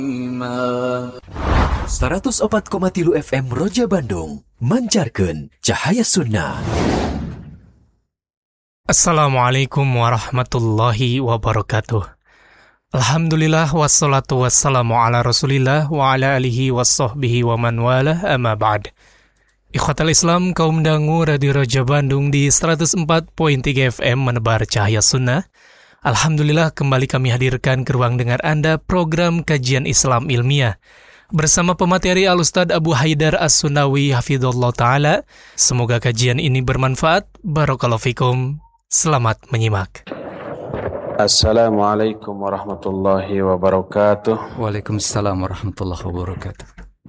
104,3 FM Roja Bandung mancarkeun cahaya sunnah. Assalamualaikum warahmatullahi wabarakatuh. Alhamdulillah wassalatu wassalamu ala rasulillah wa ala alihi wassahbihi wa man walah amma ba'd. Ikhwatal Islam kaum dangu Radio Roja Bandung di 104.3 FM menebar cahaya sunnah. Alhamdulillah kembali kami hadirkan ke ruang dengar Anda program kajian Islam ilmiah bersama pemateri Al-Ustadz Abu Haidar As-Sunawi Hafidhullah Ta'ala. Semoga kajian ini bermanfaat. Barakallahu fikum. Selamat menyimak. Assalamualaikum warahmatullahi wabarakatuh. Waalaikumsalam warahmatullahi wabarakatuh.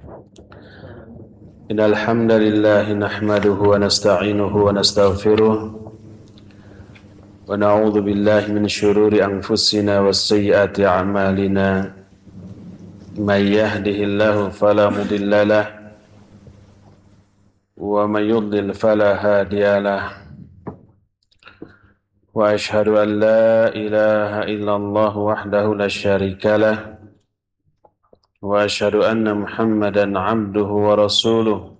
Innal hamdalillah nahmaduhu wa nasta'inuhu wa nastaghfiruh. Wa na'udzu billahi min syururi anfusina was sayyiati a'malina. May yahdihillahu fala mudilla lahu wa may yudlil fala hadiya lahu. Wa ashhadu an la ilaha illallah wahdahu la syarika lah. Wa ashhadu anna Muhammadan 'abduhu wa rasuluh.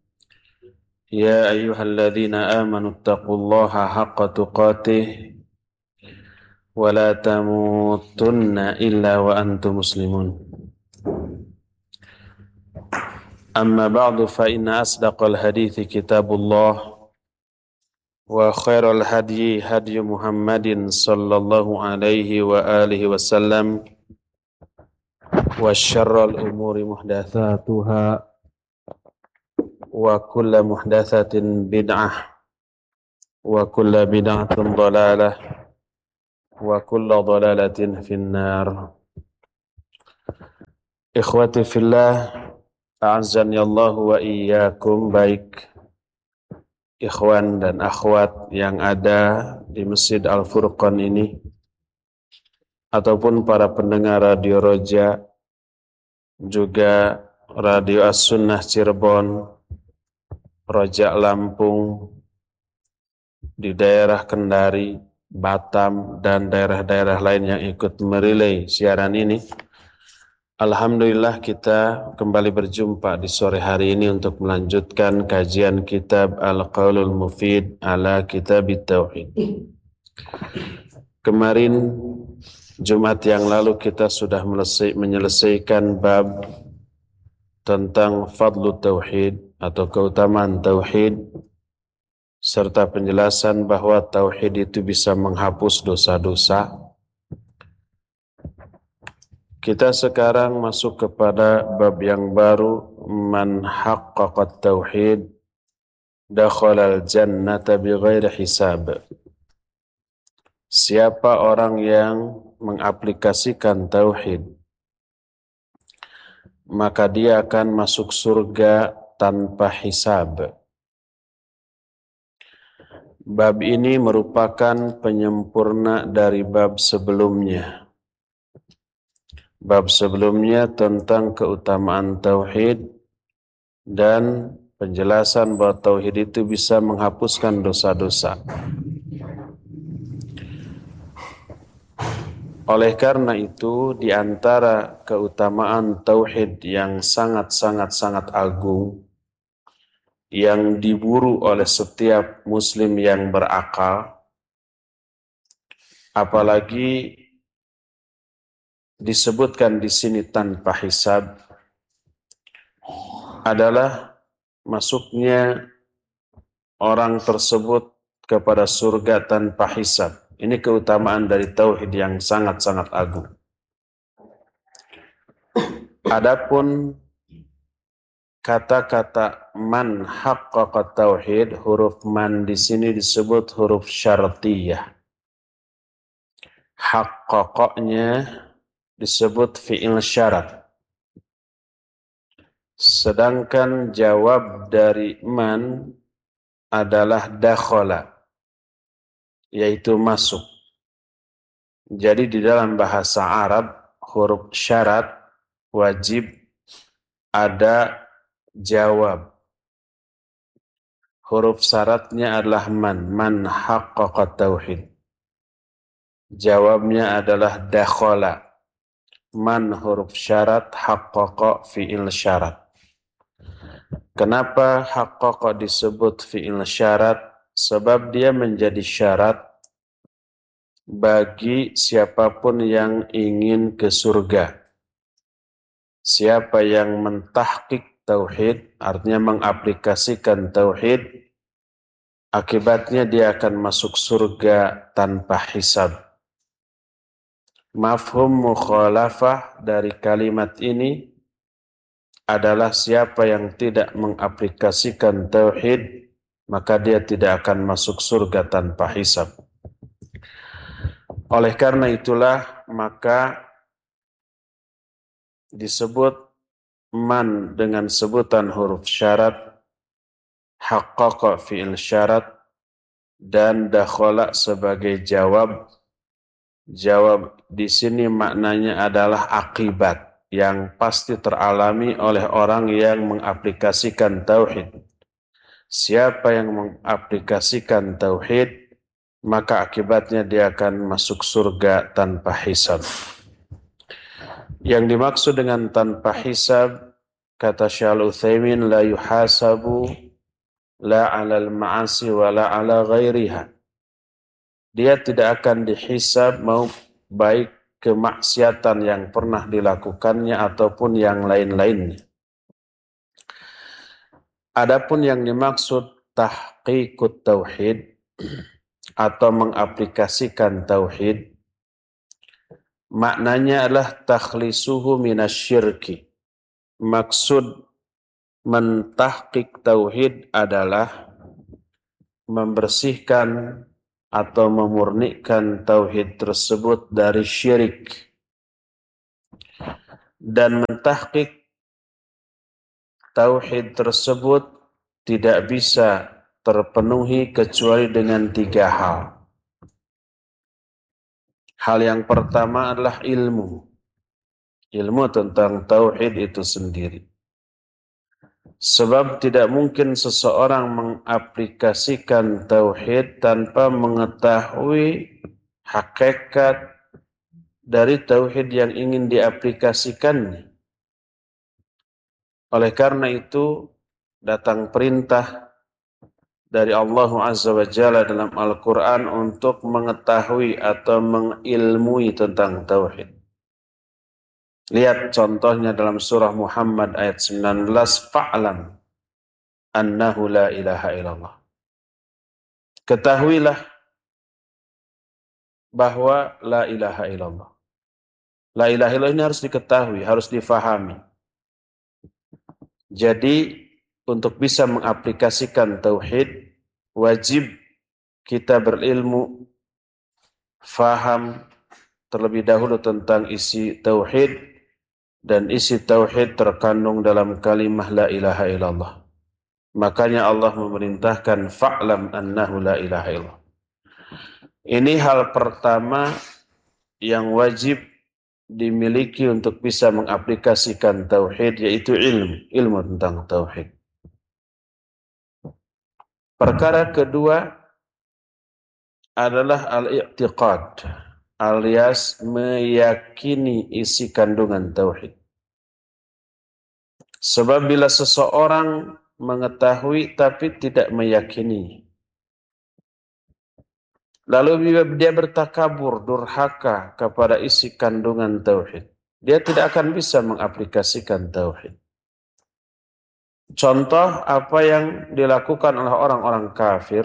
Ya ayyuhalladzina amanu taqullaha haqqa tuqatih wa la tamutunna illa wa antum muslimun. Amma ba'du fa inna asdaqal hadithi kitabullah wa khairal hadyi hadyu Muhammadin sallallahu alaihi wa alihi wasallam wa syarral umuri muhdatsatuha wa kullu muhdatsatin bid'ah wa kullu bid'atin dhalalah wa kullu dhalalatin finnar. Ikhwati fillah, a'azzani Allah wa iyyakum. Baik ikhwan dan akhwat yang ada di Masjid Al-Furqan ini ataupun para pendengar Radio Roja, juga Radio As-Sunnah Cirebon, Roja Lampung, di daerah Kendari, Batam, dan daerah-daerah lain yang ikut merelay siaran ini. Alhamdulillah kita kembali berjumpa di sore hari ini untuk melanjutkan kajian kitab Al-Qaulul Mufid ala Kitabit Tauhid. Kemarin Jumat yang lalu kita sudah menyelesaikan bab tentang Fadlu Tauhid atau keutamaan Tauhid, serta penjelasan bahwa Tauhid itu bisa menghapus dosa-dosa. Kita sekarang masuk kepada bab yang baru, man haqqaqat tauhid dakhalal jannata bighairi hisab. Siapa orang yang mengaplikasikan tauhid, maka dia akan masuk surga tanpa hisab. Bab ini merupakan penyempurna dari bab sebelumnya. Bab sebelumnya tentang keutamaan tauhid dan penjelasan bahwa tauhid itu bisa menghapuskan dosa-dosa. Oleh karena itu, di antara keutamaan tauhid yang sangat agung, yang diburu oleh setiap muslim yang berakal, apalagi disebutkan di sini tanpa hisab, adalah masuknya orang tersebut kepada surga tanpa hisab. Ini keutamaan dari tauhid yang sangat agung. Adapun kata-kata man haqqaqa tauhid, huruf man di sini disebut huruf syartiyah. Haqqaqanya disebut fi'il syarat. Sedangkan jawab dari man adalah dakhala, yaitu masuk. Jadi di dalam bahasa Arab, huruf syarat wajib ada jawab. Huruf syaratnya adalah man haqqaqa tauhid. Jawabnya adalah dakhala, man huruf syarat, haqqaqa fi'il syarat. Kenapa haqqaqa disebut fi'il syarat? Sebab dia menjadi syarat bagi siapapun yang ingin ke surga. Siapa yang mentahqiq tauhid, artinya mengaplikasikan tauhid, akibatnya dia akan masuk surga tanpa hisab. Mafhum mukhalafah dari kalimat ini adalah siapa yang tidak mengaplikasikan tauhid, maka dia tidak akan masuk surga tanpa hisab. Oleh karena itulah, maka disebut man dengan sebutan huruf syarat, haqqaqa fi'il syarat, dan dakhala sebagai jawab. Jawab di sini maknanya adalah akibat yang pasti teralami oleh orang yang mengaplikasikan tauhid. Siapa yang mengaplikasikan tauhid, maka akibatnya dia akan masuk surga tanpa hisab. Yang dimaksud dengan tanpa hisab, kata Syekh Al-Utsaimin, la yuhasabu la 'alal ma'asi wa la 'ala ghairiha. Dia tidak akan dihisab mau baik kemaksiatan yang pernah dilakukannya ataupun yang lain-lainnya. Adapun yang dimaksud tahqiqut tauhid atau mengaplikasikan tauhid, maknanya adalah takhlisuhu minasyirki. Maksud mentahqiq tauhid adalah membersihkan atau memurnikan tauhid tersebut dari syirik. Dan mentahqiq tauhid tersebut tidak bisa terpenuhi kecuali dengan 3 hal. Hal yang pertama adalah ilmu. Ilmu tentang tauhid itu sendiri. Sebab tidak mungkin seseorang mengaplikasikan tauhid tanpa mengetahui hakikat dari tauhid yang ingin diaplikasikannya. Oleh karena itu, datang perintah dari Allah Azza wa Jalla dalam Al-Quran untuk mengetahui atau mengilmui tentang tauhid. Lihat contohnya dalam surah Muhammad ayat 19, fa'lam annahu la ilaha illallah. Ketahuilah bahwa la ilaha illallah. La ilaha illallah ini harus diketahui, harus difahami. Jadi untuk bisa mengaplikasikan tauhid, wajib kita berilmu, faham terlebih dahulu tentang isi tauhid, dan isi tauhid terkandung dalam kalimah la ilaha illallah. Makanya Allah memerintahkan fa'lam annahu la ilaha illallah. Ini hal pertama yang wajib dimiliki untuk bisa mengaplikasikan tauhid, yaitu ilmu tentang tauhid. Perkara kedua adalah al-i'tiqad, alias meyakini isi kandungan tauhid. Sebab bila seseorang mengetahui tapi tidak meyakini, lalu dia bertakabur, durhaka kepada isi kandungan tauhid, dia tidak akan bisa mengaplikasikan tauhid. Contoh apa yang dilakukan oleh orang-orang kafir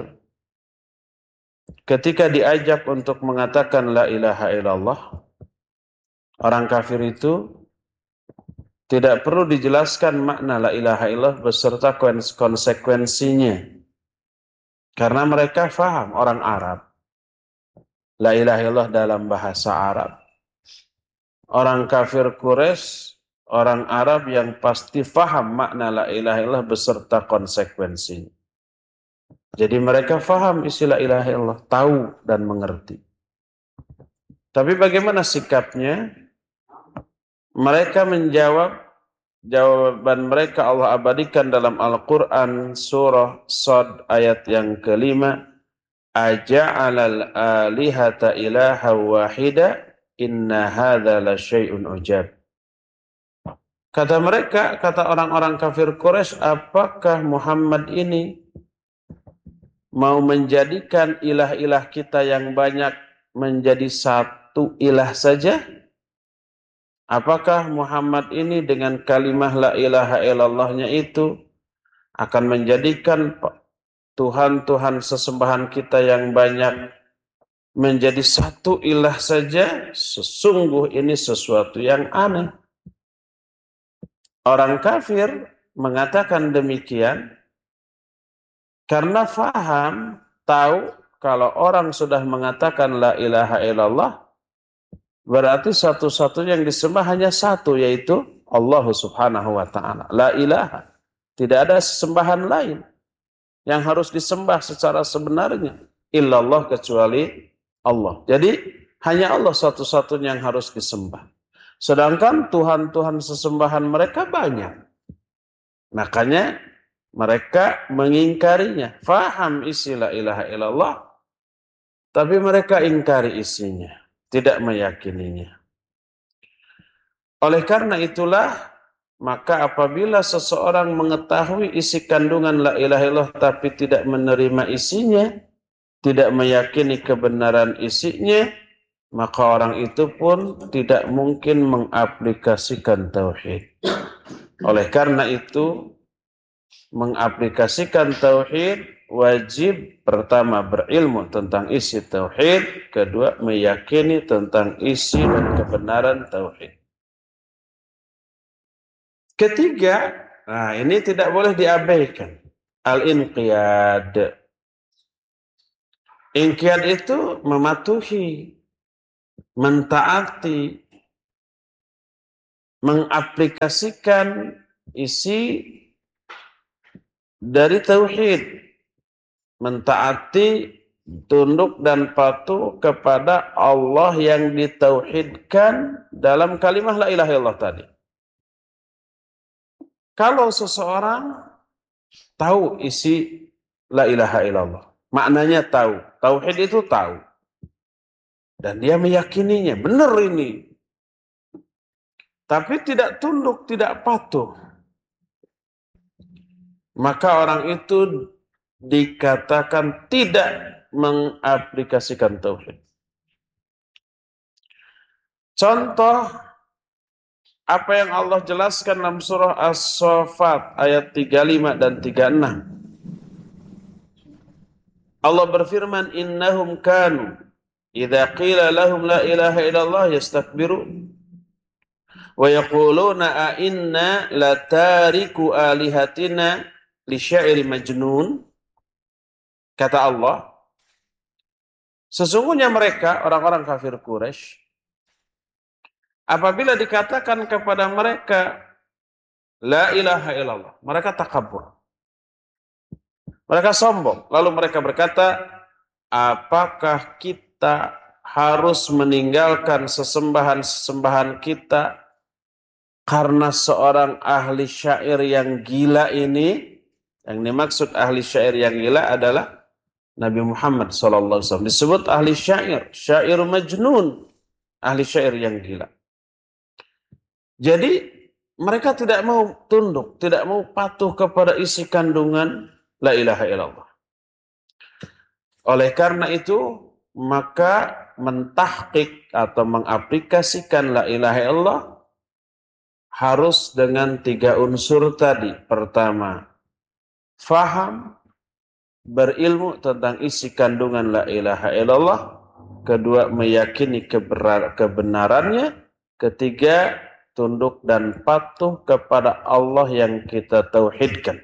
ketika diajak untuk mengatakan la ilaha illallah. Orang kafir itu tidak perlu dijelaskan makna la ilaha illallah beserta konsekuensinya, karena mereka faham, orang Arab. La ilaha illallah dalam bahasa Arab. Orang kafir Quraisy, orang Arab yang pasti faham makna la ilaha illallah beserta konsekuensinya. Jadi mereka faham isi la ilaha illallah, tahu dan mengerti. Tapi bagaimana sikapnya? Mereka menjawab, jawaban mereka Allah abadikan dalam Al-Quran surah Shad ayat yang ke-5. Aja'alal alihata ilaha wahida inna hadza la syai'un ujab. Kata mereka, kata orang-orang kafir Quraisy, apakah Muhammad ini mau menjadikan ilah-ilah kita yang banyak menjadi satu ilah saja? Apakah Muhammad ini dengan kalimah la ilaha illallahnya itu akan menjadikan Tuhan-Tuhan sesembahan kita yang banyak menjadi satu ilah saja? Sesungguh ini sesuatu yang aneh. Orang kafir mengatakan demikian karena faham, tahu kalau orang sudah mengatakan la ilaha illallah, berarti satu-satunya yang disembah hanya satu, yaitu Allah subhanahu wa ta'ala. La ilaha. Tidak ada sesembahan lain yang harus disembah secara sebenarnya. Illallah, kecuali Allah. Jadi hanya Allah satu-satunya yang harus disembah. Sedangkan Tuhan-Tuhan sesembahan mereka banyak. Makanya mereka mengingkarinya. Faham isi la ilaha illallah, tapi mereka ingkari isinya, tidak meyakininya. Oleh karena itulah, maka apabila seseorang mengetahui isi kandungan la ilaha illallah tapi tidak menerima isinya, tidak meyakini kebenaran isinya, maka orang itu pun tidak mungkin mengaplikasikan tauhid. Oleh karena itu, mengaplikasikan tauhid wajib pertama berilmu tentang isi tauhid, kedua meyakini tentang isi dan kebenaran tauhid. Ketiga, nah ini tidak boleh diabaikan, al-inqiyad. Inqiyad itu mematuhi, mentaati, mengaplikasikan isi dari tauhid, mentaati, tunduk dan patuh kepada Allah yang ditauhidkan dalam kalimah la ilaha illallah tadi. Kalau seseorang tahu isi la ilaha illallah, maknanya tahu, tauhid itu tahu, dan dia meyakininya, benar ini, tapi tidak tunduk, tidak patuh, maka orang itu dikatakan tidak mengaplikasikan tauhid. Contoh apa yang Allah jelaskan dalam surah As-Saffat ayat 35 dan 36. Allah berfirman, innahum kanu idza qila lahum la ilaha illallah yastakbirun wa yaquluna a inna la tariku alihatina li syairi majnun. Kata Allah, sesungguhnya mereka, orang-orang kafir Quraisy, apabila dikatakan kepada mereka la ilaha illallah, mereka takabur, mereka sombong. Lalu mereka berkata, apakah kita harus meninggalkan sesembahan-sesembahan kita karena seorang ahli syair yang gila ini? Yang dimaksud ahli syair yang gila adalah Nabi Muhammad SAW. Disebut ahli syair, syair majnun, ahli syair yang gila. Jadi mereka tidak mau tunduk, tidak mau patuh kepada isi kandungan la ilaha illallah. Oleh karena itu, maka mentahqiq atau mengaplikasikan la ilaha illallah harus dengan 3 unsur tadi. Pertama, faham, berilmu tentang isi kandungan la ilaha illallah. Kedua, meyakini kebenarannya. Ketiga, tunduk dan patuh kepada Allah yang kita tauhidkan.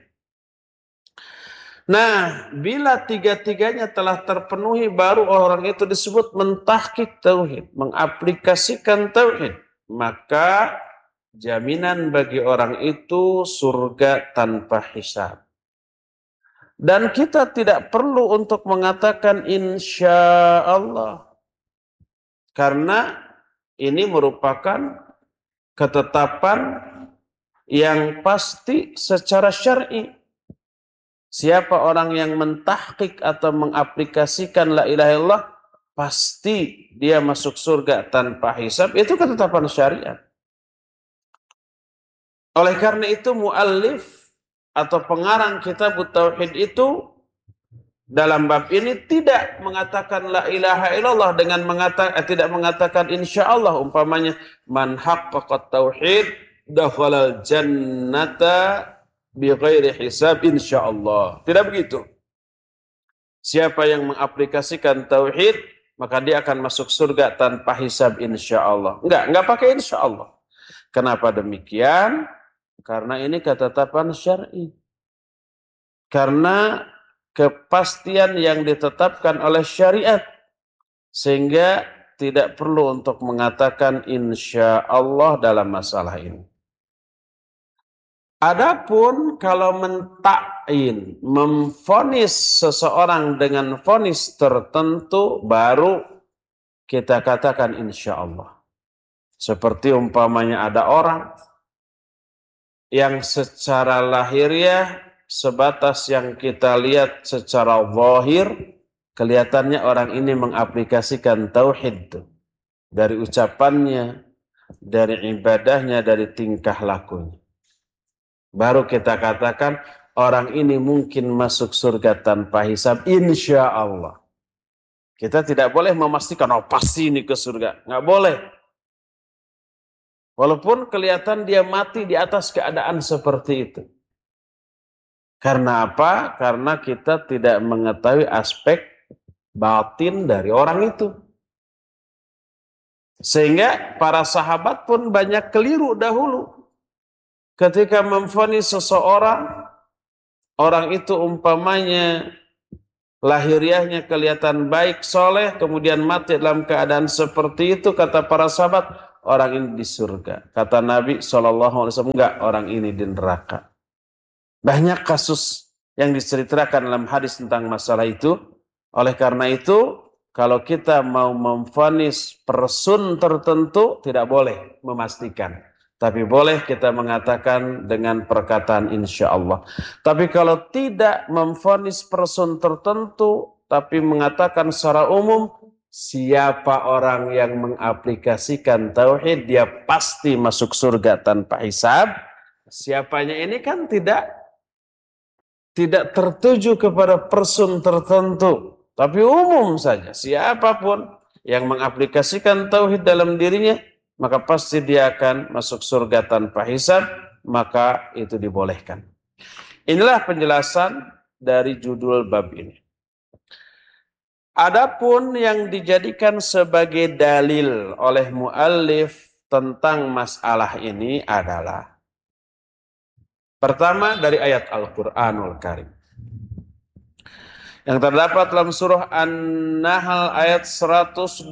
Nah, bila 3-tiganya telah terpenuhi, baru orang itu disebut mentahqiq tauhid, mengaplikasikan tauhid. Maka jaminan bagi orang itu surga tanpa hisab. Dan kita tidak perlu untuk mengatakan insya Allah, karena ini merupakan ketetapan yang pasti secara syar'i. Siapa orang yang mentahqiq atau mengaplikasikan la ilaha illallah, pasti dia masuk surga tanpa hisab, itu ketetapan syariat. Oleh karena itu muallif atau pengarang kitab tauhid itu dalam bab ini tidak mengatakan la ilaha illallah dengan tidak mengatakan insyaallah, umpamanya man haqqaqa tauhid dakhalal jannata bighairi hisab insyaallah. Tidak begitu. Siapa yang mengaplikasikan tauhid maka dia akan masuk surga tanpa hisab insyaallah. Enggak pakai insyaallah. Kenapa demikian? Karena ini ketetapan syar'i. Karena kepastian yang ditetapkan oleh syariat, sehingga tidak perlu untuk mengatakan insya Allah dalam masalah ini. Adapun kalau mentakyin, memvonis seseorang dengan vonis tertentu, baru kita katakan insya Allah. Seperti umpamanya ada orang yang secara lahiriah sebatas yang kita lihat secara zahir, kelihatannya orang ini mengaplikasikan tauhid dari ucapannya, dari ibadahnya, dari tingkah lakunya. Baru kita katakan orang ini mungkin masuk surga tanpa hisab insya Allah. Kita tidak boleh memastikan pasti ini ke surga, nggak boleh. Walaupun kelihatan dia mati di atas keadaan seperti itu. Karena apa? Karena kita tidak mengetahui aspek batin dari orang itu. Sehingga para sahabat pun banyak keliru dahulu. Ketika memvonis seseorang, orang itu umpamanya lahiriahnya kelihatan baik, soleh, kemudian mati dalam keadaan seperti itu, kata para sahabat, orang ini di surga. Kata Nabi SAW, enggak, orang ini di neraka. Banyak kasus yang diceritakan dalam hadis tentang masalah itu. Oleh karena itu, kalau kita mau memvonis person tertentu, tidak boleh memastikan. Tapi boleh kita mengatakan dengan perkataan insya Allah. Tapi kalau tidak memvonis person tertentu, tapi mengatakan secara umum, siapa orang yang mengaplikasikan tauhid, dia pasti masuk surga tanpa hisab. Siapanya ini kan tidak tertuju kepada person tertentu, tapi umum saja. Siapapun yang mengaplikasikan tauhid dalam dirinya, maka pasti dia akan masuk surga tanpa hisab, maka itu dibolehkan. Inilah penjelasan dari judul bab ini. Adapun yang dijadikan sebagai dalil oleh muallif tentang masalah ini adalah pertama dari ayat Al-Qur'anul Karim yang terdapat dalam surah An-Nahl ayat 120.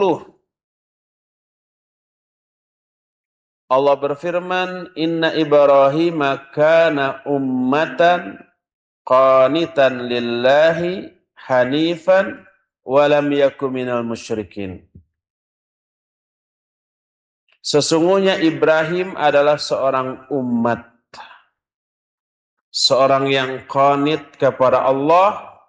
Allah berfirman, Inna Ibrahim kana ummatan qanitan lillahi hanifan walam yakum minal musyrikin. Sesungguhnya Ibrahim adalah seorang umat, seorang yang qanit kepada Allah,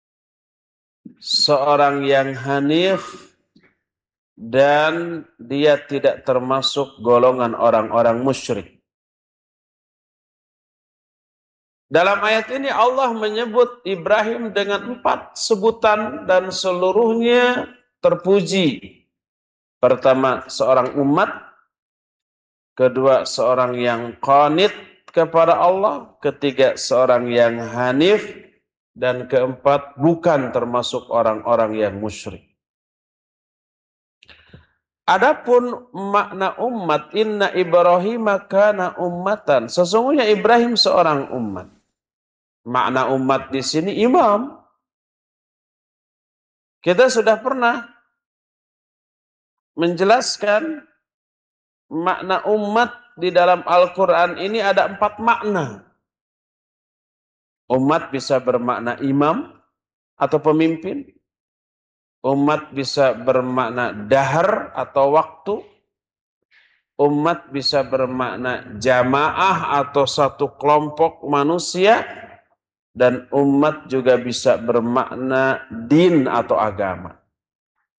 seorang yang hanif, dan dia tidak termasuk golongan orang-orang musyrik. Dalam ayat ini Allah menyebut Ibrahim dengan 4 sebutan dan seluruhnya terpuji. Pertama, seorang umat. Kedua, seorang yang qanit kepada Allah. Ketiga, seorang yang hanif. Dan keempat, bukan termasuk orang-orang yang musyrik. Adapun makna umat, Inna Ibrahim kana ummatan. Sesungguhnya Ibrahim seorang umat. Makna umat di sini imam. Kita sudah pernah menjelaskan makna umat di dalam Al-Quran ini ada 4 makna. Umat bisa bermakna imam atau pemimpin. Umat bisa bermakna dahar atau waktu. Umat bisa bermakna jamaah atau satu kelompok manusia. Dan umat juga bisa bermakna din atau agama.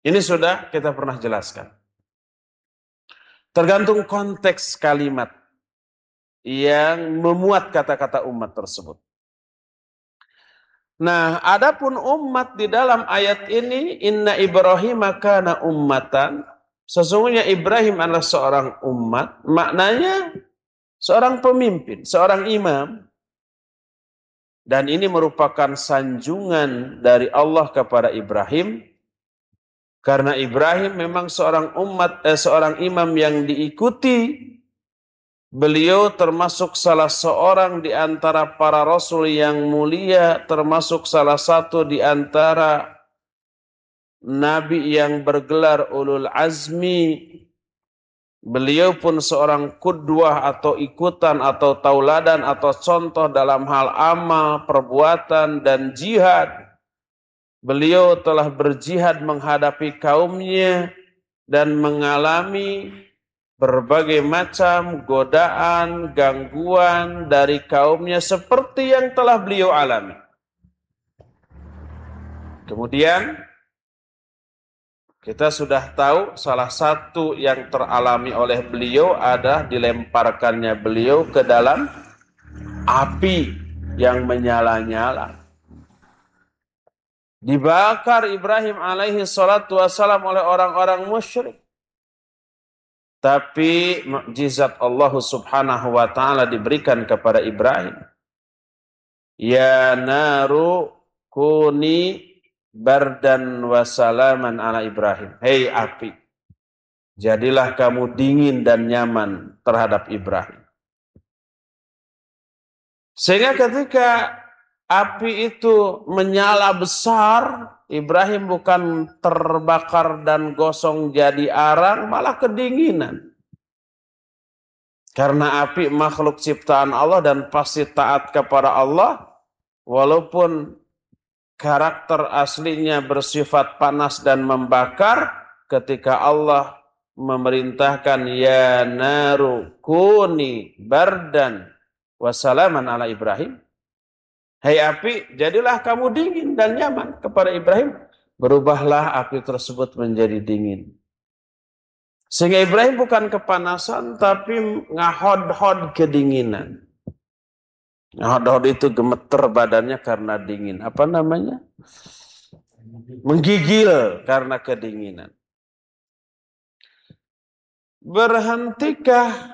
Ini sudah kita pernah jelaskan. Tergantung konteks kalimat yang memuat kata-kata umat tersebut. Nah, adapun umat di dalam ayat ini, inna Ibrahim kana ummatan, sesungguhnya Ibrahim adalah seorang umat, maknanya seorang pemimpin, seorang imam. Dan ini merupakan sanjungan dari Allah kepada Ibrahim, karena Ibrahim memang seorang imam yang diikuti. Beliau termasuk salah seorang di antara para rasul yang mulia, termasuk salah satu di antara nabi yang bergelar ulul azmi. Beliau pun seorang qudwah atau ikutan atau tauladan atau contoh dalam hal amal, perbuatan dan jihad. Beliau telah berjihad menghadapi kaumnya dan mengalami berbagai macam godaan, gangguan dari kaumnya seperti yang telah beliau alami. Kemudian kita sudah tahu salah satu yang teralami oleh beliau adalah dilemparkannya beliau ke dalam api yang menyala-nyala. Dibakar Ibrahim alaihi salatu wassalam oleh orang-orang musyrik. Tapi mukjizat Allah subhanahu wa ta'ala diberikan kepada Ibrahim. Ya naru kuni bardan wa salaman ala Ibrahim. Hei api, jadilah kamu dingin dan nyaman terhadap Ibrahim. Sehingga ketika api itu menyala besar, Ibrahim bukan terbakar dan gosong jadi arang, malah kedinginan. Karena api makhluk ciptaan Allah dan pasti taat kepada Allah, walaupun karakter aslinya bersifat panas dan membakar, ketika Allah memerintahkan ya naru kuni bardan wassalaman ala Ibrahim. Hai api, jadilah kamu dingin dan nyaman kepada Ibrahim. Berubahlah api tersebut menjadi dingin. Sehingga Ibrahim bukan kepanasan, tapi ngahod-hod kedinginan. Ngahod-hod itu gemeter badannya karena dingin. Apa namanya? Menggigil karena kedinginan. Berhentikah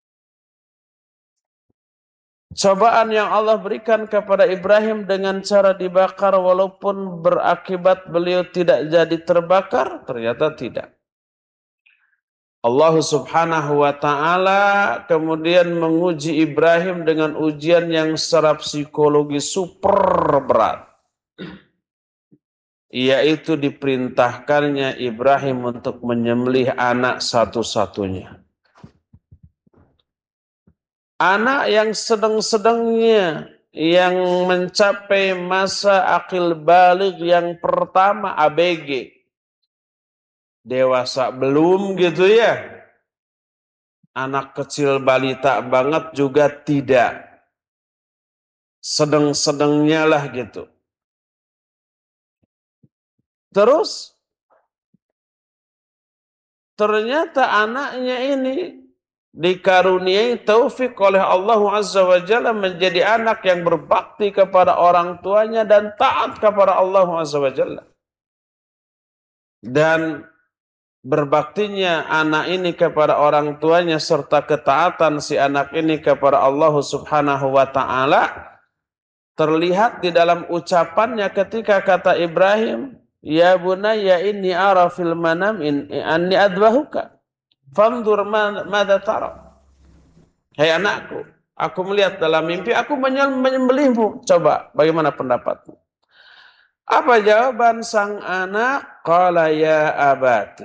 cobaan yang Allah berikan kepada Ibrahim dengan cara dibakar walaupun berakibat beliau tidak jadi terbakar? Ternyata tidak. Allah subhanahu wa ta'ala kemudian menguji Ibrahim dengan ujian yang secara psikologi super berat. Yaitu diperintahkannya Ibrahim untuk menyembelih anak satu-satunya. Anak yang sedang-sedangnya, yang mencapai masa akil baligh yang pertama, ABG. Dewasa belum gitu ya. Anak kecil balita banget juga tidak. Sedang-sedangnya lah gitu. Terus, ternyata anaknya ini dikaruniai taufik oleh Allah Azza wa Jalla menjadi anak yang berbakti kepada orang tuanya dan taat kepada Allah Azza wa Jalla. Dan berbaktinya anak ini kepada orang tuanya serta ketaatan si anak ini kepada Allah Subhanahu wa ta'ala terlihat di dalam ucapannya ketika kata Ibrahim, ya bunayya inni ara fil manam anni adbahuka fanzur madza tara. Hai anakku, aku melihat dalam mimpi aku menyembelihmu. Coba bagaimana pendapatmu? Apa jawaban sang anak? Qala ya abati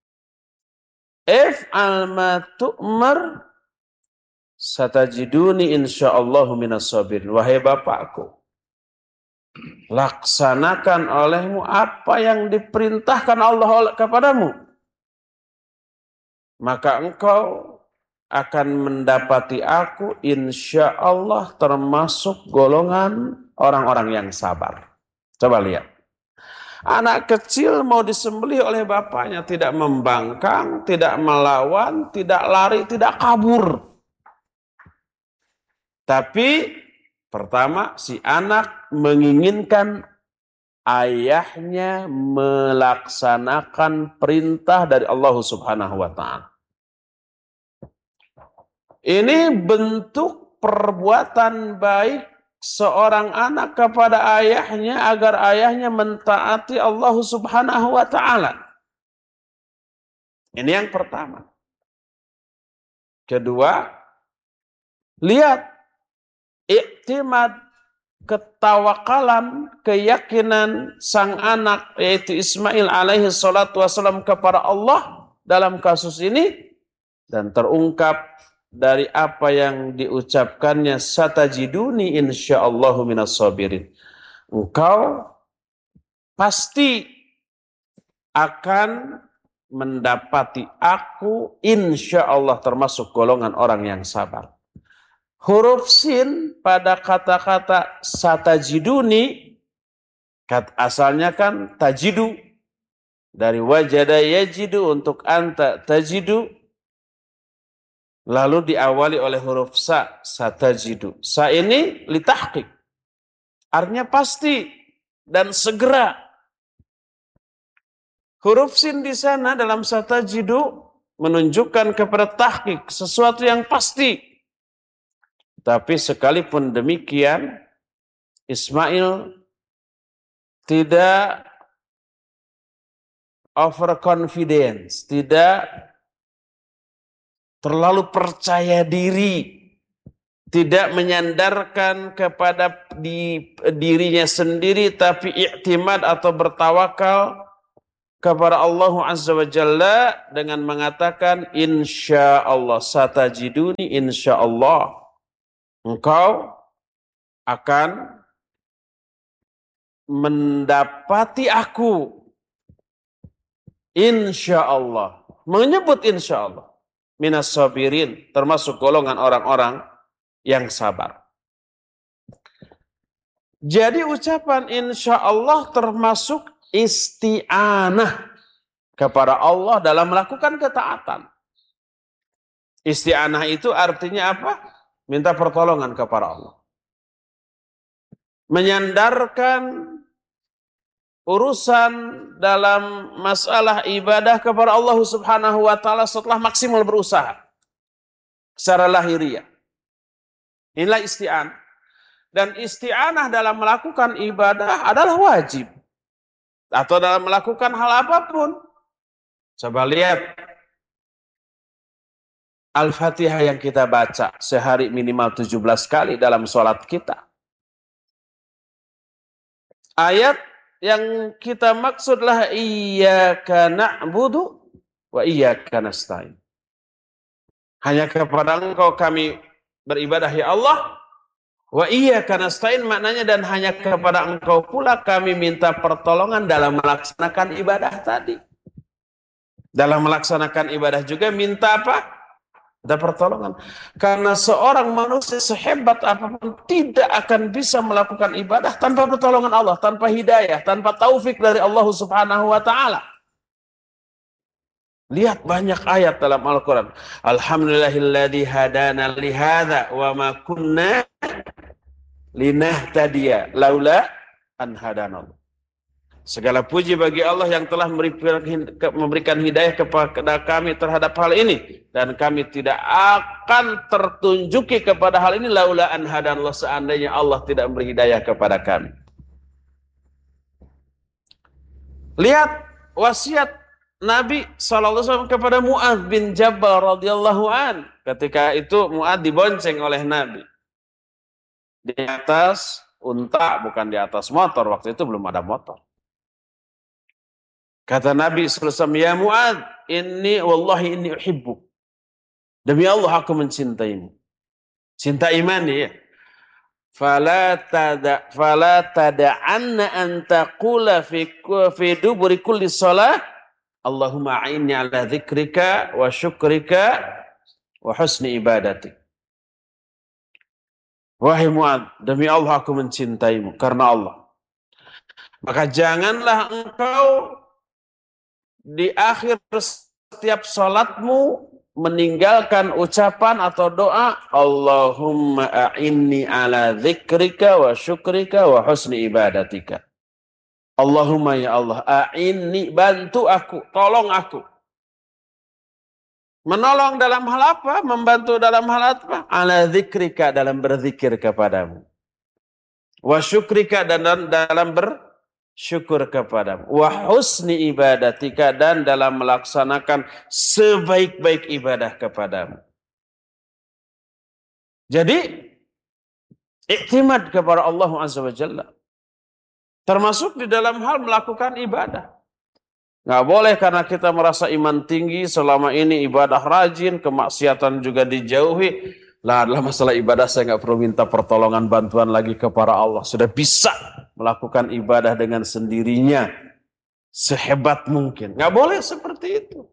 if'al ma tu'mar satajiduni insyaallahu minas sabirin. Wahai bapakku, laksanakan olehmu apa yang diperintahkan Allah kepadamu, maka engkau akan mendapati aku insya Allah termasuk golongan orang-orang yang sabar. Coba lihat. Anak kecil mau disembelih oleh bapaknya, tidak membangkang, tidak melawan, tidak lari, tidak kabur. Tapi pertama, si anak menginginkan ayahnya melaksanakan perintah dari Allah Subhanahu wa taala. Ini bentuk perbuatan baik seorang anak kepada ayahnya agar ayahnya mentaati Allah Subhanahu wa taala. Ini yang pertama. Kedua, lihat iktimad, ketawakalan, keyakinan sang anak yaitu Ismail alaihi salatu wassalam kepada Allah dalam kasus ini, dan terungkap dari apa yang diucapkannya, satajiduni insyaallahu minas sabirin. Engkau pasti akan mendapati aku insyaallah termasuk golongan orang yang sabar. Huruf sin pada kata-kata satajiduni asalnya kan tajidu, dari wajada yajidu untuk anta tajidu, lalu diawali oleh huruf sa, satajidu. Sa ini litahqiq, artinya pasti dan segera. Huruf sin di sana dalam satajidu menunjukkan kepada tahqiq, sesuatu yang pasti. Tapi sekalipun demikian, Ismail tidak overconfidence, tidak terlalu percaya diri, tidak menyandarkan kepada dirinya sendiri, tapi i'timad atau bertawakal kepada Allah Azza wa Jalla dengan mengatakan insyaallah, satajiduni insyaallah, engkau akan mendapati aku insyaallah, menyebut insyaallah, minas sabirin, termasuk golongan orang-orang yang sabar. Jadi ucapan insyaallah termasuk isti'anah kepada Allah dalam melakukan ketaatan. Isti'anah itu artinya apa? Minta pertolongan kepada Allah. Menyandarkan urusan dalam masalah ibadah kepada Allah Subhanahu wa taala setelah maksimal berusaha secara lahiriah. Inilah isti'anah. Dan isti'anah dalam melakukan ibadah adalah wajib. Atau dalam melakukan hal apapun. Coba lihat Al-Fatihah yang kita baca sehari minimal 17 kali dalam sholat kita. Ayat yang kita maksudlah iyyaka na'budu wa iyyaka nasta'in. Hanya kepada Engkau kami beribadah ya Allah. Wa iyyaka nasta'in maknanya dan hanya kepada Engkau pula kami minta pertolongan dalam melaksanakan ibadah tadi. Dalam melaksanakan ibadah juga minta apa? Minta pertolongan. Karena seorang manusia sehebat apapun tidak akan bisa melakukan ibadah tanpa pertolongan Allah, tanpa hidayah, tanpa taufik dari Allah Subhanahu wa taala. Lihat banyak ayat dalam Al-Quran. Alhamdulillahilladzi hadana lihadza wa ma kunna linahtadiya laula an hadanallah. Segala puji bagi Allah yang telah memberikan hidayah kepada kami terhadap hal ini. Dan kami tidak akan tertunjuki kepada hal ini laula an hadanallah, seandainya Allah tidak memberi hidayah kepada kami. Lihat wasiat Nabi SAW kepada Mu'adz bin Jabal radhiyallahu an. Ketika itu Mu'adz dibonceng oleh Nabi. Di atas unta, bukan di atas motor. Waktu itu belum ada motor. Kata Nabi SAW, ya Mu'adz, wallahi inni uhibbuk. Demi Allah aku mencintaimu. Cinta imani ya. Fala tada'anna an taqula fi duburi kulli shalah Allahumma a'inni ala dzikrika wa syukrika wa husni ibadatik. Wahai Mu'adz, demi Allah aku mencintaimu karena Allah. Maka janganlah engkau di akhir setiap sholatmu meninggalkan ucapan atau doa Allahumma a'inni ala dzikrika wa syukrika wa husni ibadatika. Allahumma ya Allah, a'inni, bantu aku, tolong aku. Menolong dalam hal apa? Membantu dalam hal apa? Ala dzikrika, dalam berzikir kepadamu. Wa syukrika, dan dalam bersyukur kepadamu. Wa husni ibadatika, dan dalam melaksanakan sebaik-baik ibadah kepadamu. Jadi, iktimad kepada Allah Azza wa Jalla. Termasuk di dalam hal melakukan ibadah. Nggak boleh karena kita merasa iman tinggi, selama ini ibadah rajin, kemaksiatan juga dijauhi. Lah adalah masalah ibadah, saya nggak perlu minta pertolongan bantuan lagi kepada Allah. Sudah bisa melakukan ibadah dengan sendirinya, sehebat mungkin. Nggak boleh seperti itu.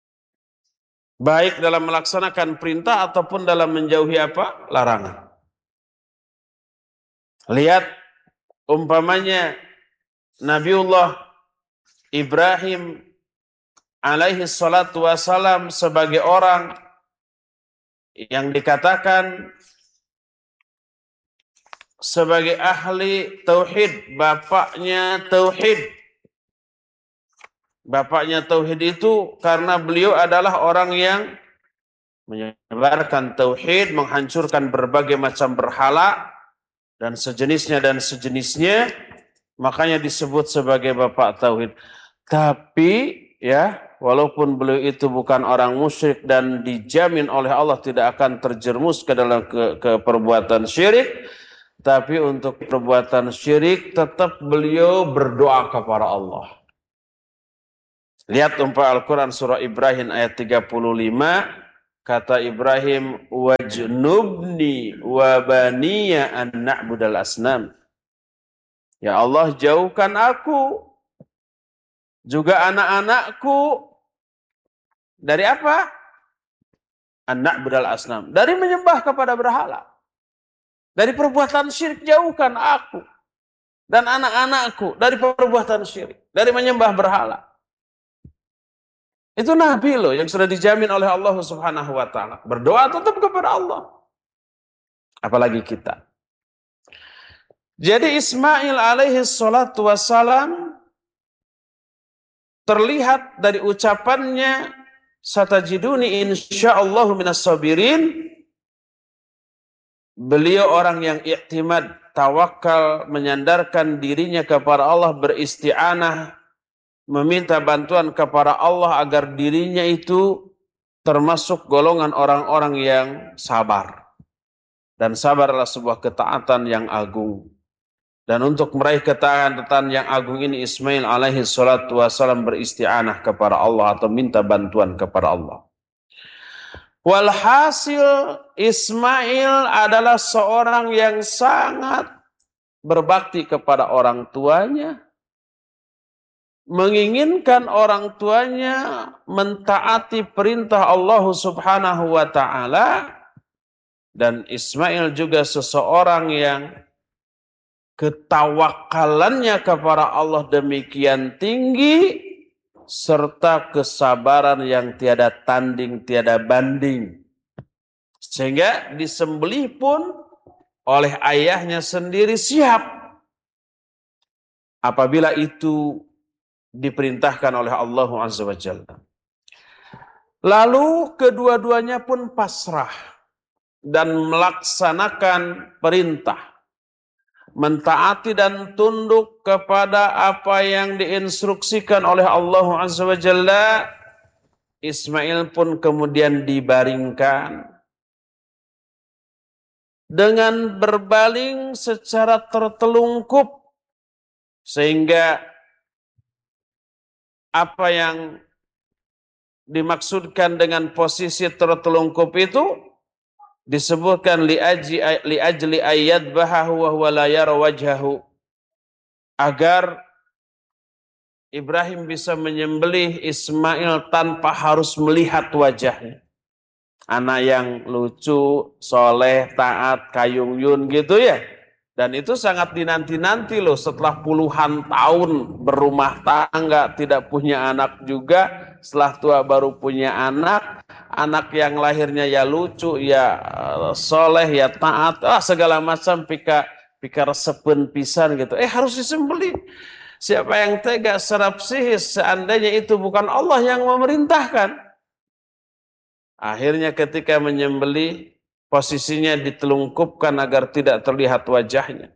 Baik dalam melaksanakan perintah ataupun dalam menjauhi apa? Larangan. Lihat umpamanya Nabiullah Ibrahim alaihi salatu wassalam sebagai orang yang dikatakan sebagai ahli tauhid, bapaknya tauhid. Bapaknya tauhid itu karena beliau adalah orang yang menyebarkan tauhid, menghancurkan berbagai macam berhala dan sejenisnya, makanya disebut sebagai bapak tauhid. Tapi ya, walaupun beliau itu bukan orang musyrik dan dijamin oleh Allah tidak akan terjerumus ke dalam ke perbuatan syirik, tapi untuk perbuatan syirik tetap beliau berdoa kepada Allah. Lihat umpama Al-Quran surah Ibrahim ayat 35, kata Ibrahim, wajnubni wa baniya an na'budal asnam. Ya Allah, jauhkan aku juga anak-anakku dari apa? An na'budal asnam, dari menyembah kepada berhala. Dari perbuatan syirik jauhkan aku dan anak-anakku dari perbuatan syirik, dari menyembah berhala. Itu Nabi loh yang sudah dijamin oleh Allah Subhanahu wa taala. Berdoa tetap kepada Allah. Apalagi kita. Jadi Ismail alaihi salatu wassalam terlihat dari ucapannya satajiduni insyaallahu minas sabirin. Beliau orang yang i'timad, tawakal, menyandarkan dirinya kepada Allah, beristi'anah, meminta bantuan kepada Allah agar dirinya itu termasuk golongan orang-orang yang sabar. Dan sabar adalah sebuah ketaatan yang agung. Dan untuk meraih ketaatan yang agung ini Ismail alaihi salatu wassalam beristi'anah kepada Allah atau minta bantuan kepada Allah. Walhasil Ismail adalah seorang yang sangat berbakti kepada orang tuanya, menginginkan orang tuanya mentaati perintah Allah Subhanahu wa taala, dan Ismail juga seseorang yang ketawakalannya kepada Allah demikian tinggi serta kesabaran yang tiada tanding, tiada banding. Sehingga disembelih pun oleh ayahnya sendiri siap apabila itu diperintahkan oleh Allah Azza wa Jalla. Lalu kedua-duanya pun pasrah dan melaksanakan perintah, mentaati dan tunduk kepada apa yang diinstruksikan oleh Allah Azza wa Jalla. Ismail pun kemudian dibaringkan dengan berbaling secara tertelungkup, sehingga apa yang dimaksudkan dengan posisi tertelungkup itu disebutkan li ajli ayyadbahu wa huwa la yara wajhahu, agar Ibrahim bisa menyembelih Ismail tanpa harus melihat wajahnya. Anak yang lucu, soleh, taat, kayung yun gitu ya. Dan itu sangat dinanti-nanti loh, setelah puluhan tahun berumah tangga, tidak punya anak juga, setelah tua baru punya anak yang lahirnya ya lucu, ya soleh, ya taat, segala macam pika resepen pisan gitu. Harus disembelih. Siapa yang tega serap sihir seandainya itu bukan Allah yang memerintahkan. Akhirnya ketika menyembelih, posisinya ditelungkupkan agar tidak terlihat wajahnya.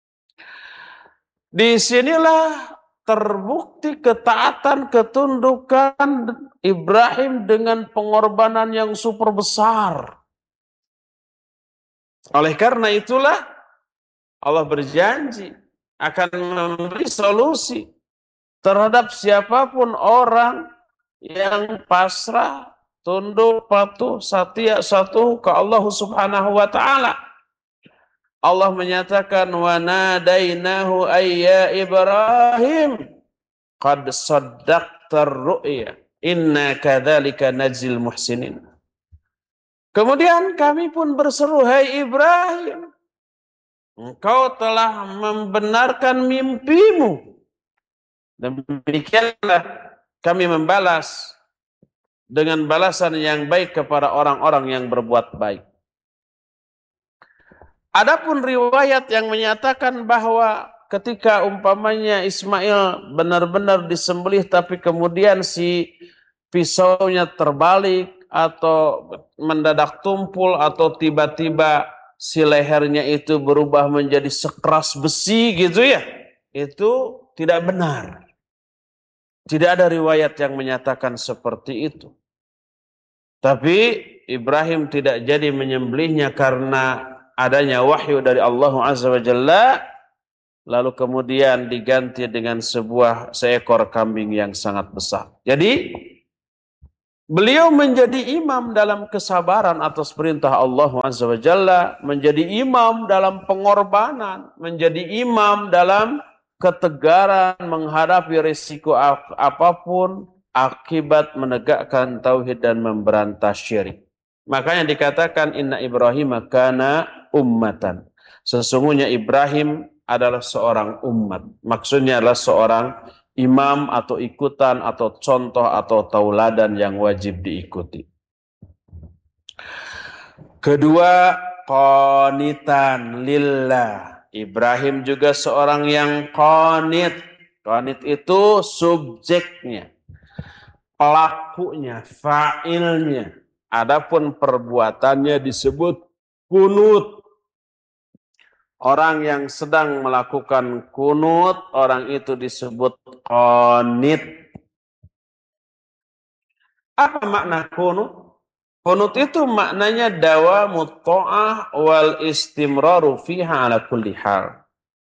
Disinilah terbukti ketaatan, ketundukan Ibrahim dengan pengorbanan yang super besar. Oleh karena itulah Allah berjanji akan memberi solusi terhadap siapapun orang yang pasrah, tunduk, patuh, setia, satu ke Allah Subhanahu wa ta'ala. Allah menyatakan wa nadainahu ayya Ibrahim qad saddaqtar ru'ya inna kadzalika najzil muhsinin. Kemudian kami pun berseru, hai Ibrahim, engkau telah membenarkan mimpimu. Demikianlah kami membalas dengan balasan yang baik kepada orang-orang yang berbuat baik. Adapun riwayat yang menyatakan bahwa ketika umpamanya Ismail benar-benar disembelih tapi kemudian si pisaunya terbalik atau mendadak tumpul atau tiba-tiba si lehernya itu berubah menjadi sekeras besi gitu ya, itu tidak benar. Tidak ada riwayat yang menyatakan seperti itu. Tapi Ibrahim tidak jadi menyembelihnya karena adanya wahyu dari Allah Azza wa Jalla, lalu kemudian diganti dengan seekor kambing yang sangat besar. Jadi beliau menjadi imam dalam kesabaran atas perintah Allah Azza wa Jalla, menjadi imam dalam pengorbanan, menjadi imam dalam ketegaran menghadapi risiko apapun akibat menegakkan tauhid dan memberantas syirik. Makanya dikatakan inna Ibrahim kana ummatan. Sesungguhnya Ibrahim adalah seorang umat. Maksudnya adalah seorang imam atau ikutan atau contoh atau tauladan yang wajib diikuti. Kedua, qanitan lillah. Ibrahim juga seorang yang qanit. Qanit itu subjeknya, pelakunya, fa'ilnya. Adapun perbuatannya disebut kunut. Orang yang sedang melakukan kunut, orang itu disebut qanit. Apa makna kunut? Kunut itu maknanya dawamut ta'ah wal istimraru fiha ala kulli hal.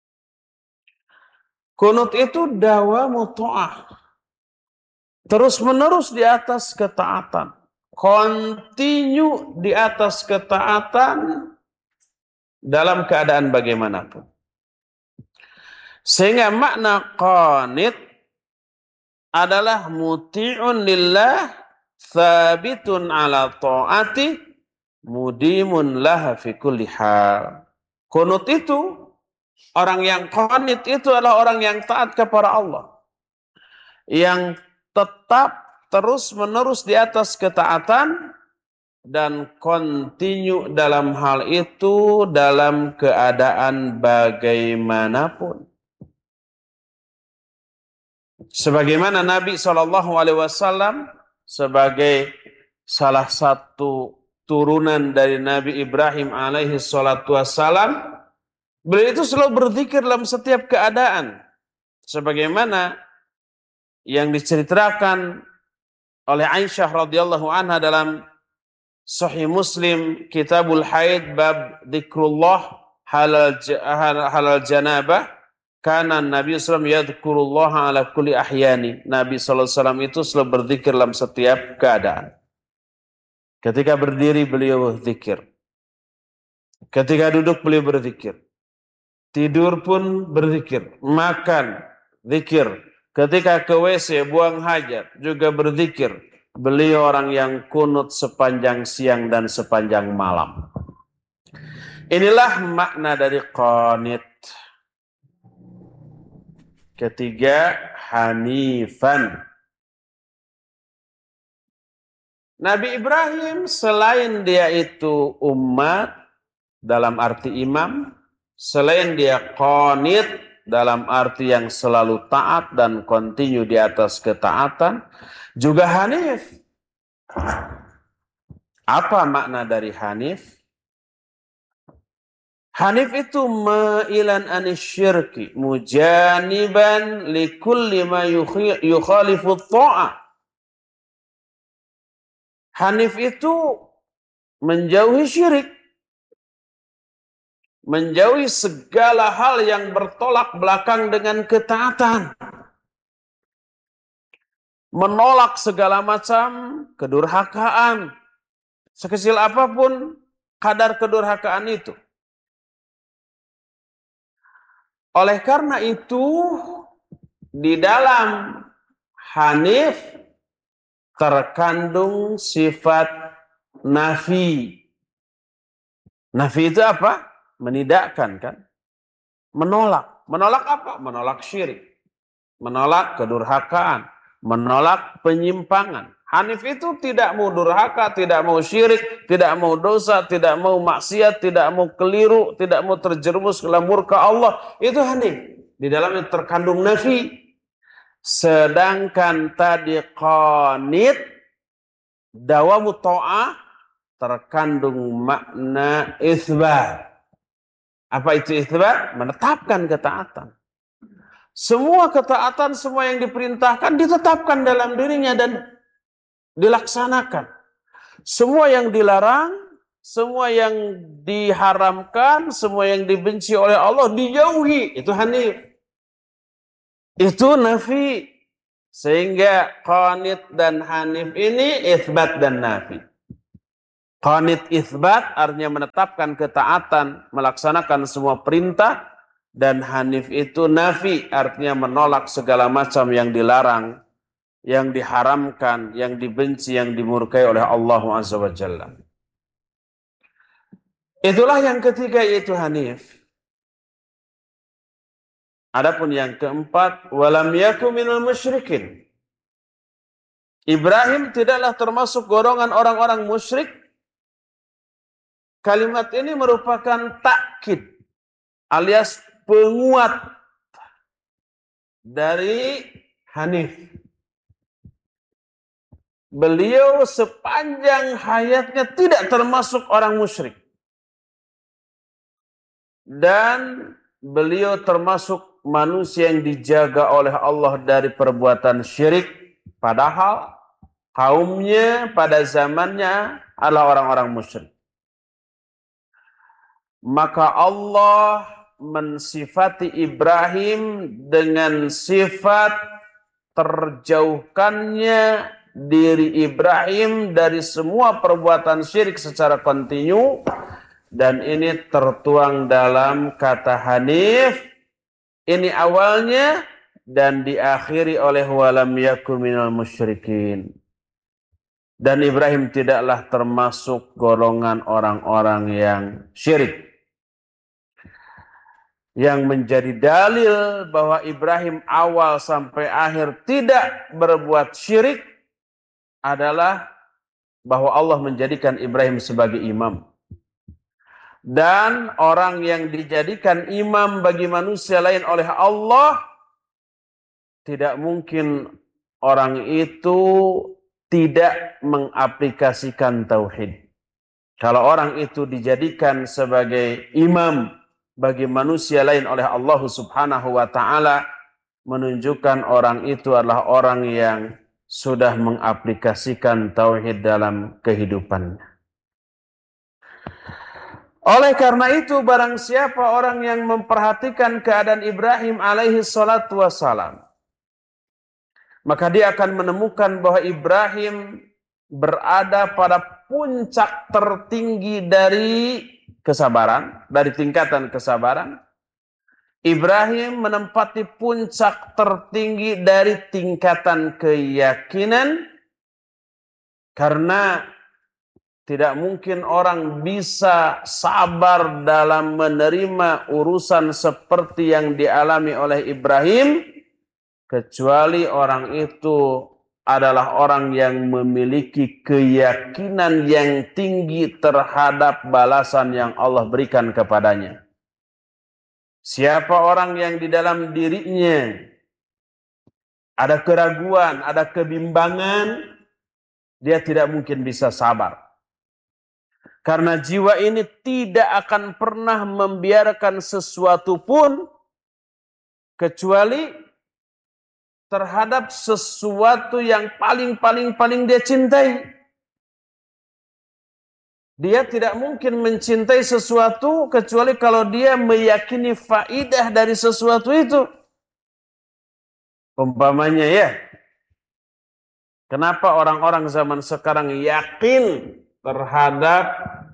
Kunut itu dawamut ta'ah, terus menerus di atas ketaatan, continue di atas ketaatan dalam keadaan bagaimanapun. Sehingga makna qanit adalah muti'un lillah, thabitun ala ta'ati, mudimun laha fi kulli hal. Qunut itu, orang yang qanit itu adalah orang yang taat kepada Allah, yang tetap terus menerus di atas ketaatan dan continue dalam hal itu dalam keadaan bagaimanapun. Sebagaimana Nabi SAW sebagai salah satu turunan dari Nabi Ibrahim alaihi salatu wassalam, beliau itu selalu berzikir dalam setiap keadaan. Sebagaimana yang diceritakan oleh Aisyah radhiyallahu anha dalam Sahih Muslim, Kitabul Haid, bab dzikrullah halal janabah, karena Nabi SAW yadhkurullaha ala kulli ahyani. Nabi SAW itu selalu berzikir dalam setiap keadaan. Ketika berdiri beliau berzikir, ketika duduk beliau berzikir, tidur pun berzikir, makan zikir, ketika ke WC buang hajat juga berzikir. Beliau orang yang kunut sepanjang siang dan sepanjang malam. Inilah makna dari qanit. Ketiga, hanifan. Nabi Ibrahim selain dia itu umat dalam arti imam, selain dia qanit dalam arti yang selalu taat dan kontinu di atas ketaatan, juga hanif. Apa makna dari hanif? Hanif itu ma'ilan anisyirki, mujaniban likulli ma yukhalifu ta'ah. Hanif itu menjauhi syirik, menjauhi segala hal yang bertolak belakang dengan ketaatan, menolak segala macam kedurhakaan, sekecil apapun kadar kedurhakaan itu. Oleh karena itu, di dalam hanif terkandung sifat nafi. Nafi itu apa? Menidakkan, kan? Menolak. Menolak apa? Menolak syirik. Menolak kedurhakaan. Menolak penyimpangan. Hanif itu tidak mau durhaka, tidak mau syirik, tidak mau dosa, tidak mau maksiat, tidak mau keliru, tidak mau terjerumus ke dalam murka Allah. Itu hanif. Di dalamnya terkandung nafi. Sedangkan tadi qanit, dawamu ta'ah, terkandung makna itsbat. Apa itu itsbat? Menetapkan ketaatan. Semua ketaatan, semua yang diperintahkan ditetapkan dalam dirinya dan dilaksanakan. Semua yang dilarang, semua yang diharamkan, semua yang dibenci oleh Allah dijauhi. Itu hanif. Itu nafi. Sehingga qanit dan hanif ini itsbat dan nafi. Qanit itsbat artinya menetapkan ketaatan, melaksanakan semua perintah, dan hanif itu nafi artinya menolak segala macam yang dilarang, yang diharamkan, yang dibenci, yang dimurkai oleh Allah Azza wa Jalla. Itulah yang ketiga, yaitu hanif. Adapun yang keempat, walam yaku minal musyrikin. Ibrahim tidaklah termasuk golongan orang-orang musyrik. Kalimat ini merupakan takkid alias penguat dari hanif. Beliau sepanjang hayatnya tidak termasuk orang musyrik. Dan beliau termasuk manusia yang dijaga oleh Allah dari perbuatan syirik. Padahal kaumnya pada zamannya adalah orang-orang musyrik. Maka Allah mensifati Ibrahim dengan sifat terjauhkannya diri Ibrahim dari semua perbuatan syirik secara kontinu, dan ini tertuang dalam kata hanif. Ini awalnya dan diakhiri oleh walam yakun minal musyrikin. Dan Ibrahim tidaklah termasuk golongan orang-orang yang syirik. Yang menjadi dalil bahwa Ibrahim awal sampai akhir tidak berbuat syirik adalah bahwa Allah menjadikan Ibrahim sebagai imam. Dan orang yang dijadikan imam bagi manusia lain oleh Allah, tidak mungkin orang itu tidak mengaplikasikan tauhid. Kalau orang itu dijadikan sebagai imam bagi manusia lain oleh Allah Subhanahu wa taala, menunjukkan orang itu adalah orang yang sudah mengaplikasikan tauhid dalam kehidupannya. Oleh karena itu, barang siapa orang yang memperhatikan keadaan Ibrahim alaihi salatu wassalam, maka dia akan menemukan bahwa Ibrahim berada pada puncak tertinggi dari kesabaran, dari tingkatan kesabaran. Ibrahim menempati puncak tertinggi dari tingkatan keyakinan, karena Tidak mungkin orang bisa sabar dalam menerima urusan seperti yang dialami oleh Ibrahim, kecuali orang itu adalah orang yang memiliki keyakinan yang tinggi terhadap balasan yang Allah berikan kepadanya. Siapa orang yang di dalam dirinya ada keraguan, ada kebimbangan, dia tidak mungkin bisa sabar. Karena jiwa ini tidak akan pernah membiarkan sesuatu pun kecuali terhadap sesuatu yang paling dia cintai. Dia tidak mungkin mencintai sesuatu kecuali kalau dia meyakini faidah dari sesuatu itu. Umpamanya ya, kenapa orang-orang zaman sekarang yakin terhadap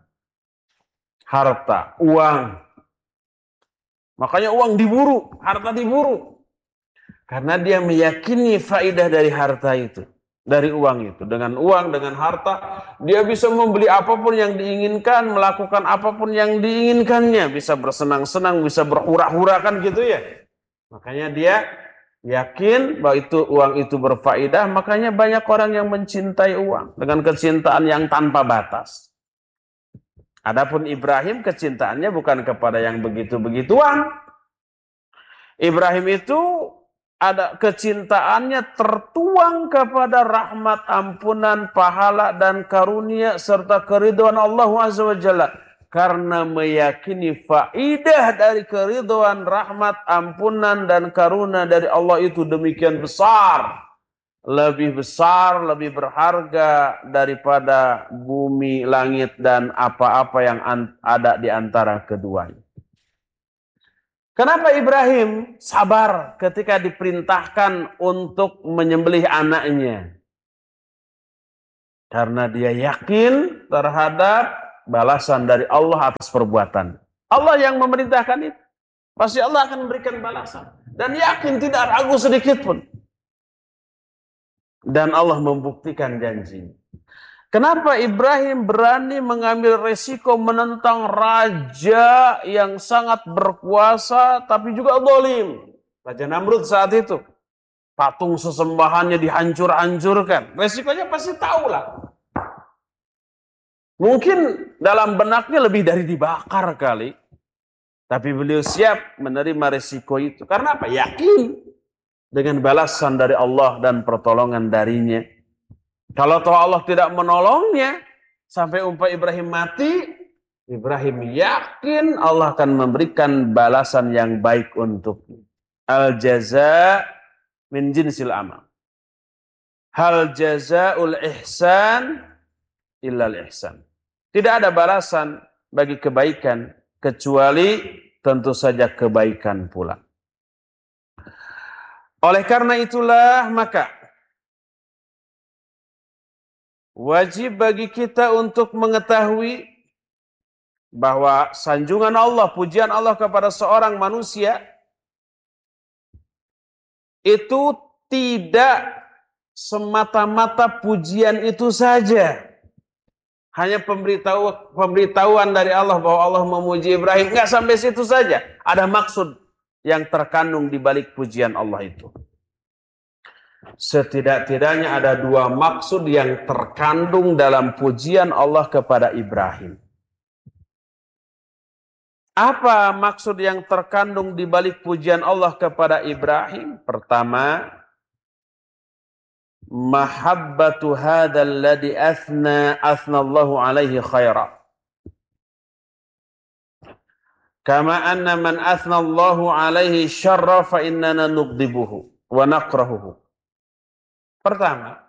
harta, uang. Makanya uang diburu, harta diburu. Karena dia meyakini faidah dari harta itu, dari uang itu. Dengan uang, dengan harta, dia bisa membeli apapun yang diinginkan, melakukan apapun yang diinginkannya. Bisa bersenang-senang, bisa berhura-hura kan gitu ya. Makanya dia yakin bahwa uang itu berfaedah, makanya banyak orang yang mencintai uang dengan kecintaan yang tanpa batas. Adapun Ibrahim kecintaannya bukan kepada yang begitu-begituan. Ibrahim itu ada kecintaannya tertuang kepada rahmat, ampunan, pahala dan karunia serta keridhaan Allah Azza wa Jalla. Karena meyakini faidah dari keridhaan, rahmat, ampunan dan karunia dari Allah itu demikian besar. Lebih besar, lebih berharga daripada bumi, langit dan apa-apa yang ada di antara keduanya. Kenapa Ibrahim sabar ketika diperintahkan untuk menyembelih anaknya? Karena dia yakin terhadap balasan dari Allah atas perbuatan. Allah yang memerintahkan itu. Pasti Allah akan memberikan balasan. Dan yakin tidak ragu sedikit pun. Dan Allah membuktikan janjinya. Kenapa Ibrahim berani mengambil resiko menentang raja yang sangat berkuasa tapi juga zalim? Raja Namrud saat itu. Patung sesembahannya dihancur-hancurkan. Resikonya pasti tahulah. Mungkin dalam benaknya lebih dari dibakar kali. Tapi beliau siap menerima resiko itu. Karena apa? Yakin dengan balasan dari Allah dan pertolongan darinya. Kalau toh Allah tidak menolongnya, sampai Ibrahim mati, Ibrahim yakin Allah akan memberikan balasan yang baik untuknya. Al-jaza min jinsil amal. Hal jazaul ihsan illal ihsan. Tidak ada balasan bagi kebaikan kecuali tentu saja kebaikan pula. Oleh karena itulah maka wajib bagi kita untuk mengetahui bahwa sanjungan Allah, pujian Allah kepada seorang manusia itu tidak semata-mata pujian itu saja. Hanya pemberitahuan dari Allah bahwa Allah memuji Ibrahim. Enggak sampai situ saja. Ada maksud yang terkandung di balik pujian Allah itu. Setidak-tidaknya ada dua maksud yang terkandung dalam pujian Allah kepada Ibrahim. Apa maksud yang terkandung di balik pujian Allah kepada Ibrahim? Pertama, mahabbatu hadzal ladzi athna Allahu alaihi khaira. Kama anna man athna Allahu alaihi syarra fa innana nughdibuhu wa nakrahuhu. Pertama,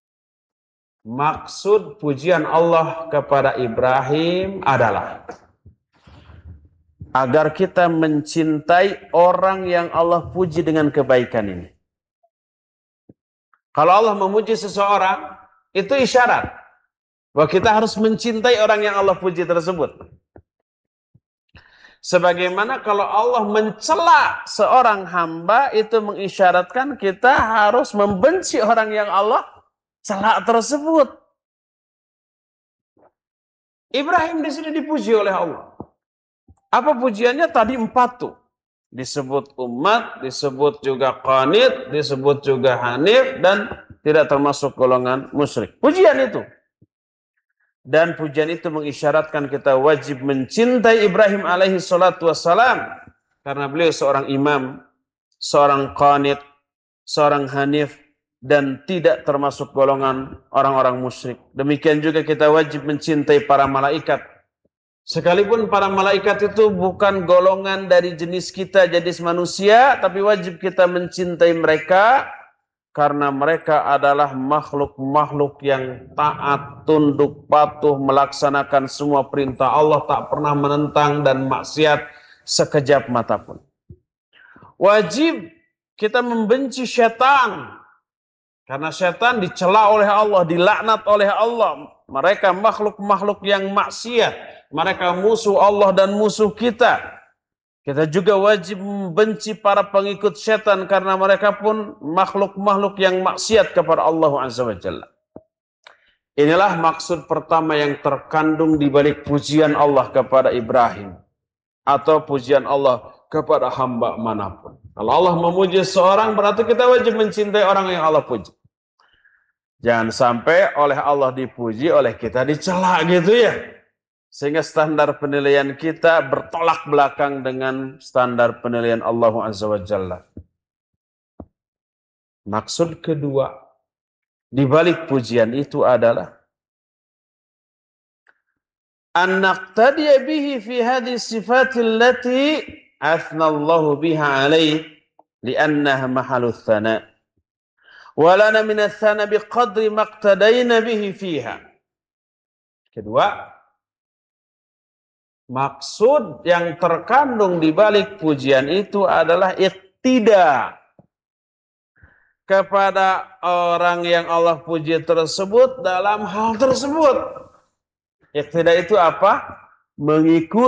maksud pujian Allah kepada Ibrahim adalah agar kita mencintai orang yang Allah puji dengan kebaikan ini. Kalau Allah memuji seseorang, itu isyarat bahwa kita harus mencintai orang yang Allah puji tersebut. Sebagaimana kalau Allah mencela seorang hamba, itu mengisyaratkan kita harus membenci orang yang Allah cela tersebut. Ibrahim di sini dipuji oleh Allah. Apa pujiannya? Tadi 4 tuh. Disebut umat, disebut juga qanit, disebut juga hanif, dan tidak termasuk golongan musyrik. Pujian itu. Dan pujian itu mengisyaratkan kita wajib mencintai Ibrahim alaihi salatu wassalam. Karena beliau seorang imam, seorang qanit, seorang hanif, dan tidak termasuk golongan orang-orang musyrik. Demikian juga kita wajib mencintai para malaikat. Sekalipun para malaikat itu bukan golongan dari jenis kita, jenis manusia, tapi wajib kita mencintai mereka karena mereka adalah makhluk-makhluk yang taat, tunduk, patuh, melaksanakan semua perintah Allah, tak pernah menentang dan maksiat sekejap mata pun. Wajib kita membenci syaitan, karena syaitan dicela oleh Allah, dilaknat oleh Allah. Mereka makhluk-makhluk yang maksiat, mereka musuh Allah dan musuh kita. Kita juga wajib membenci para pengikut syaitan karena mereka pun makhluk-makhluk yang maksiat kepada Allah Azza wa Jalla. Inilah maksud pertama yang terkandung di balik pujian Allah kepada Ibrahim atau pujian Allah kepada hamba manapun. Kalau Allah memuji seorang berarti kita wajib mencintai orang yang Allah puji. Jangan sampai oleh Allah dipuji, oleh kita dicela gitu ya. Sehingga standar penilaian kita bertolak belakang dengan standar penilaian Allah Azza wa Jalla. Maksud kedua di balik pujian itu adalah an naqtadiya bihi fi hadhihi sifat allati athna Allah biha alayhi li'annaha mahalul thana. Wa lana min ath-thana biqadri maqtadayna bihi fiha. Kedua, maksud yang terkandung di balik pujian itu adalah iqtida kepada orang yang Allah puji tersebut dalam hal tersebut. Iqtida itu apa? Mengikuti